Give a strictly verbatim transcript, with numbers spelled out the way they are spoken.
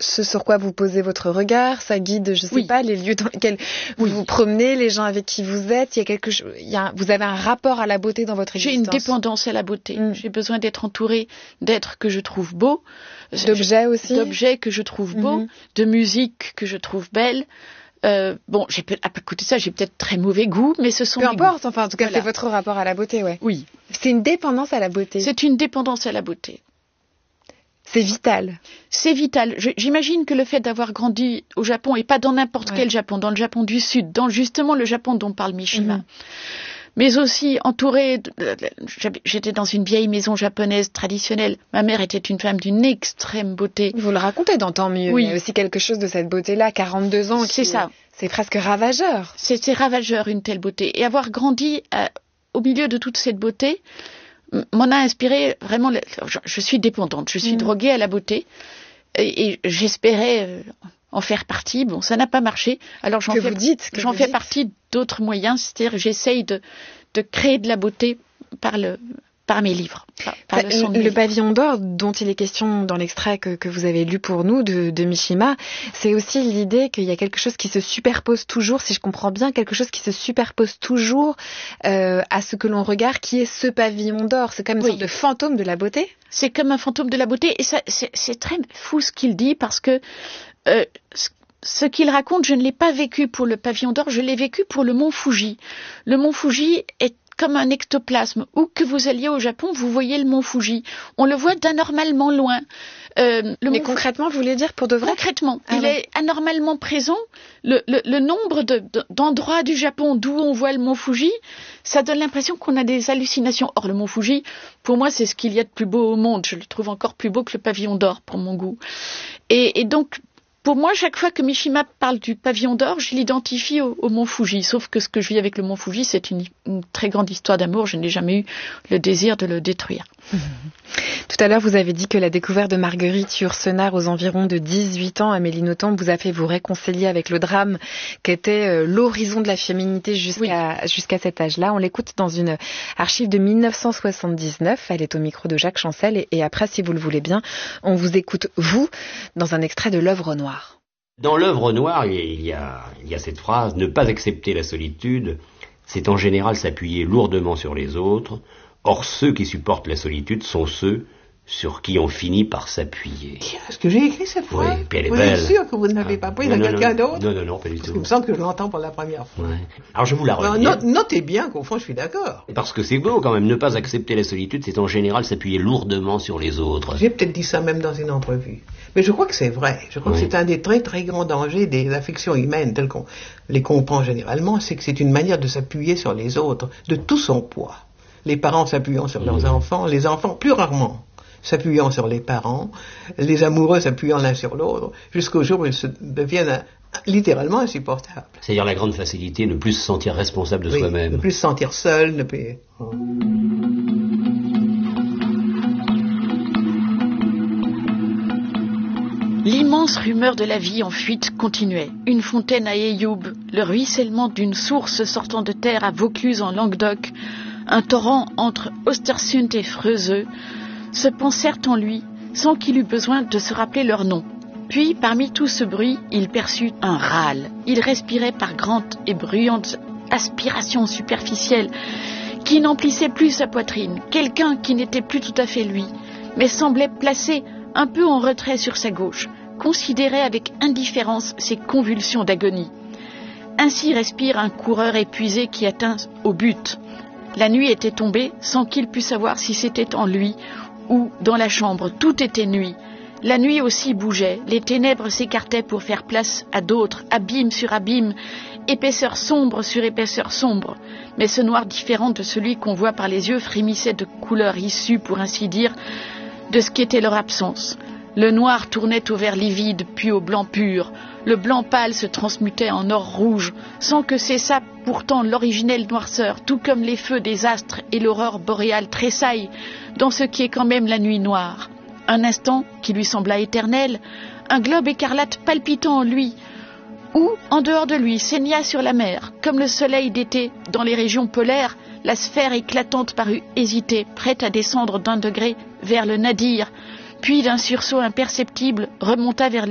ce sur quoi vous posez votre regard, ça guide, je sais oui. pas, les lieux dans lesquels oui. vous vous promenez, les gens avec qui vous êtes. Il y a quelque chose, il y a, vous avez un rapport à la beauté dans votre existence. J'ai une dépendance à la beauté. Mm. J'ai besoin d'être entourée d'êtres que je trouve beaux, d'objets aussi, d'objets que je trouve beaux, mm-hmm. de musique que je trouve belle. Euh, bon, j'ai à côté de ça, j'ai peut-être très mauvais goût, mais ce sont peu mes importe. Goûts. Enfin, en tout cas, voilà. C'est votre rapport à la beauté, ouais. Oui. C'est une dépendance à la beauté. C'est une dépendance à la beauté. C'est vital. C'est vital. Je, j'imagine que le fait d'avoir grandi au Japon, et pas dans n'importe ouais. quel Japon, dans le Japon du Sud, dans justement le Japon dont parle Mishima, mm-hmm. mais aussi entourée, de, j'étais dans une vieille maison japonaise traditionnelle. Ma mère était une femme d'une extrême beauté. Vous le racontez dans Tant mieux. Oui. Il y a aussi quelque chose de cette beauté-là, quarante-deux ans. C'est qui, ça. C'est presque ravageur. C'est, c'est ravageur, une telle beauté. Et avoir grandi à, au milieu de toute cette beauté m'en a inspiré vraiment. Je, je suis dépendante, je suis mmh. droguée à la beauté, et, et j'espérais euh, en faire partie. Bon, ça n'a pas marché. Alors j'en que fais, vous dites, que j'en vous fais dites. partie d'autres moyens, c'est-à-dire j'essaye de, de créer de la beauté par le. Par mes livres. Par, par le, le, son le livres. pavillon d'or dont il est question dans l'extrait que, que vous avez lu pour nous de, de Mishima, c'est aussi l'idée qu'il y a quelque chose qui se superpose toujours, si je comprends bien, quelque chose qui se superpose toujours euh, à ce que l'on regarde, qui est ce pavillon d'or. C'est comme une oui. sorte de fantôme de la beauté. C'est comme un fantôme de la beauté, et ça, c'est, c'est très fou ce qu'il dit, parce que euh, ce qu'il raconte, je ne l'ai pas vécu pour le pavillon d'or, je l'ai vécu pour le mont Fuji. Le mont Fuji est comme un ectoplasme. Où que vous alliez au Japon, vous voyez le mont Fuji. On le voit d'anormalement loin. Euh, le Mais concrètement, vous voulez dire pour de vrai ? Concrètement, ah il oui. est anormalement présent. Le, le, le nombre de, de, d'endroits du Japon d'où on voit le mont Fuji, ça donne l'impression qu'on a des hallucinations. Or, le mont Fuji, pour moi, c'est ce qu'il y a de plus beau au monde. Je le trouve encore plus beau que le pavillon d'or, pour mon goût. Et, et donc, pour moi, chaque fois que Mishima parle du pavillon d'or, je l'identifie au, au mont Fuji. Sauf que ce que je vis avec le mont Fuji, c'est une, une très grande histoire d'amour. Je n'ai jamais eu le désir de le détruire. Mmh. Tout à l'heure, vous avez dit que la découverte de Marguerite Yourcenar aux environs de dix-huit ans, Amélie Nothomb, vous a fait vous réconcilier avec le drame qu'était euh, l'horizon de la féminité jusqu'à, oui. jusqu'à cet âge-là. On l'écoute dans une archive de dix-neuf cent soixante-dix-neuf. Elle est au micro de Jacques Chancel. Et, et après, si vous le voulez bien, on vous écoute, vous, dans un extrait de l'œuvre noire. Dans l'œuvre noire, il y a, il y a cette phrase « Ne pas accepter la solitude, c'est en général s'appuyer lourdement sur les autres. Or, ceux qui supportent la solitude sont ceux sur qui on finit par s'appuyer. » Est-ce que j'ai écrit cette phrase ? Oui, puis elle est vous belle. Vous êtes sûr que vous ne l'avez ah, pas prise non, à non, quelqu'un non, d'autre ? Non, non, non, pas du Parce tout. qu'il me semble que je l'entends pour la première fois. Ouais. Alors je vous la redis. Not, notez bien qu'au fond, je suis d'accord. Parce que c'est beau quand même, ne pas accepter la solitude, c'est en général s'appuyer lourdement sur les autres. J'ai peut-être dit ça même dans une entrevue. Mais je crois que c'est vrai. Je crois oui. que c'est un des très très grands dangers des affections humaines telles qu'on les comprend généralement, c'est que c'est une manière de s'appuyer sur les autres, de tout son poids. Les parents s'appuyant sur leurs mmh. enfants, les enfants plus rarement s'appuyant sur les parents, les amoureux s'appuyant l'un sur l'autre, jusqu'au jour où ils se deviennent un, littéralement insupportables. C'est-à-dire la grande facilité, ne plus se sentir responsable de oui, soi-même. Ne plus se sentir seul, ne plus... Oh. L'immense rumeur de la vie en fuite continuait. Une fontaine à Ayoub, le ruissellement d'une source sortant de terre à Vaucluse en Languedoc, un torrent entre Ostersund et Freuseux, se pensèrent en lui sans qu'il eût besoin de se rappeler leur nom. Puis, parmi tout ce bruit, il perçut un râle. Il respirait par grandes et bruyantes aspirations superficielles qui n'emplissaient plus sa poitrine. Quelqu'un qui n'était plus tout à fait lui, mais semblait placé un peu en retrait sur sa gauche, considérait avec indifférence ses convulsions d'agonie. Ainsi respire un coureur épuisé qui atteint au but. La nuit était tombée sans qu'il pût savoir si c'était en lui ou dans la chambre. Tout était nuit. La nuit aussi bougeait. Les ténèbres s'écartaient pour faire place à d'autres, abîme sur abîme, épaisseur sombre sur épaisseur sombre. Mais ce noir différent de celui qu'on voit par les yeux frémissait de couleurs issues, pour ainsi dire, de ce qu'était leur absence. Le noir tournait au vert livide, puis au blanc pur. Le blanc pâle se transmutait en or rouge, sans que cessât pourtant l'originelle noirceur, tout comme les feux des astres et l'aurore boréale tressaillent dans ce qui est quand même la nuit noire. Un instant, qui lui sembla éternel, un globe écarlate palpitant en lui, ou, en dehors de lui, saigna sur la mer, comme le soleil d'été dans les régions polaires. La sphère éclatante parut hésiter, prête à descendre d'un degré vers le nadir, puis d'un sursaut imperceptible remonta vers